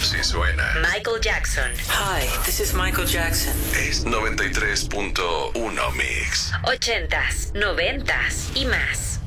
Así suena. Michael Jackson. Hi, this is Michael Jackson. Es 93.1 Mix. 80s, 90s y más.